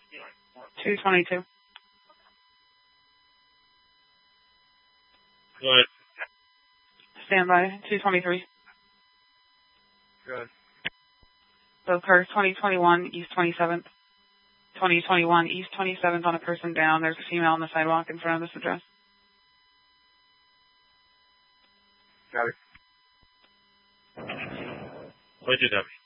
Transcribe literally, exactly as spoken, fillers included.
two twenty-two. Go ahead. Stand by. two twenty-three. Go ahead. Both cars, twenty twenty-one, East twenty-seventh. twenty twenty-one, East twenty-seventh on a person down. There's a female on the sidewalk in front of this address. Got it. What'd you do?